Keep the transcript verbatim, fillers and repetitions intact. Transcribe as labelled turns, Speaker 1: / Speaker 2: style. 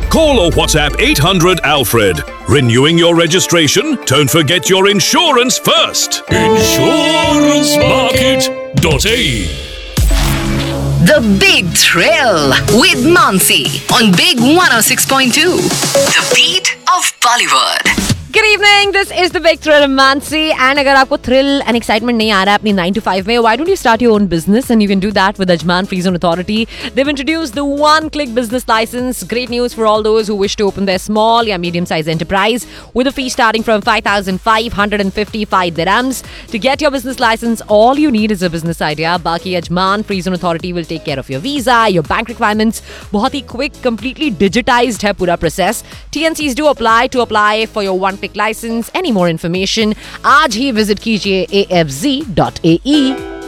Speaker 1: Call or WhatsApp eight hundred Alfred. Renewing your registration? Don't forget your insurance first.
Speaker 2: insurance market dot a e
Speaker 3: The Big Thrill with Mansi on Big one oh six point two. The beat of Bollywood.
Speaker 4: Good evening, this is the Big Thrill of Mansi. And अगर आपको thrill and excitement नहीं आ रहा है अपनी nine to five में, why don't you start your own business? And you can do that with Ajman Free Zone Authority. They've introduced the one-click business license. Great news for all those who wish to open their small or medium-sized enterprise with a fee starting from five thousand five hundred fifty-five dirhams. To get your business license, all you need is a business idea. Baki Ajman Free Zone Authority will take care of your visa, your bank requirements. बहुत ही quick, completely digitized है पूरा process. T N Cs do apply. To apply for your one license. Any more information? आज ही visit कीजिए A F Z dot A E.